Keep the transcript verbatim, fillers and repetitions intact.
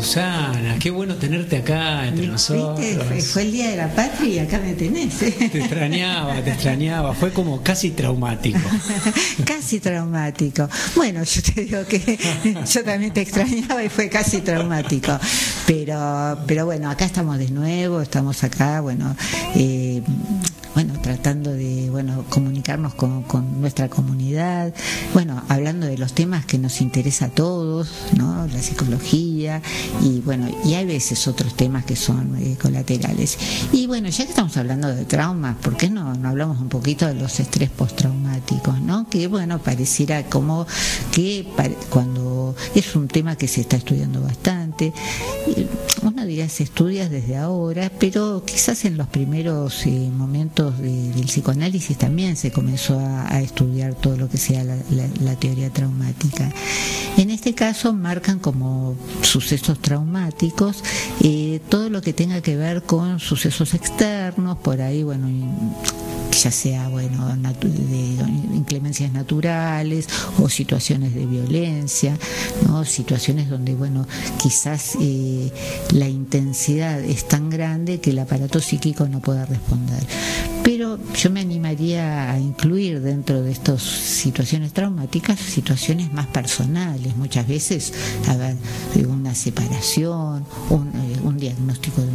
Susana, qué bueno tenerte acá entre nosotros. ¿Viste? Fue, fue el Día de la Patria y acá me tenés, ¿eh? Te extrañaba, te extrañaba, fue como casi traumático. Casi traumático. Bueno, yo te digo que yo también te extrañaba y fue casi traumático. Pero, pero bueno, acá estamos de nuevo, estamos acá, bueno, eh, bueno, tratando de, bueno, comunicarnos con, con nuestra comunidad, bueno, hablando de los temas que nos interesa a todos, ¿no? La psicología y bueno, y hay veces otros temas que son eh, colaterales. Y bueno, ya que estamos hablando de traumas, ¿por qué no, no hablamos un poquito de los estrés postraumáticos, ¿no? Que bueno, pareciera como que cuando es un tema que se está estudiando bastante, uno diría se estudia desde ahora, pero quizás en los primeros eh, momentos de, del psicoanálisis también se comenzó a, a estudiar todo lo que sea la, la, la teoría traumática. En este caso marcan como sucesos traumáticos eh, todo lo que tenga que ver con sucesos externos, por ahí, bueno, ya sea bueno natu- de inclemencias naturales o situaciones de violencia, ¿no? Situaciones donde bueno quizás eh, la intensidad es tan grande que el aparato psíquico no pueda responder. Pero yo me animaría a incluir dentro de estas situaciones traumáticas situaciones más personales, muchas veces a ver, una separación, un, un diagnóstico de